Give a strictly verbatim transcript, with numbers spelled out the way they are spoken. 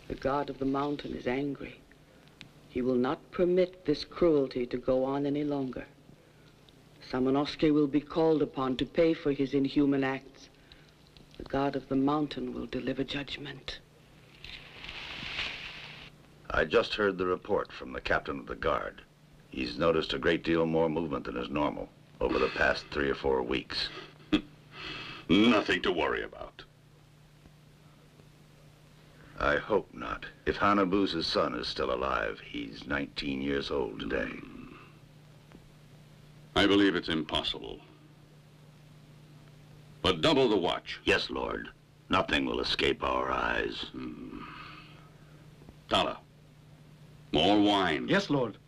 The god of the mountain is angry. He will not permit this cruelty to go on any longer. Samanosuke will be called upon to pay for his inhuman acts. The god of the mountain will deliver judgment. I just heard the report from the captain of the guard. He's noticed a great deal more movement than is normal over the past three or four weeks. Nothing to worry about. I hope not. If Hanabu's son is still alive, he's nineteen years old today. I believe it's impossible. But double the watch. Yes, Lord. Nothing will escape our eyes. Hmm. Tala, more wine. Yes, Lord.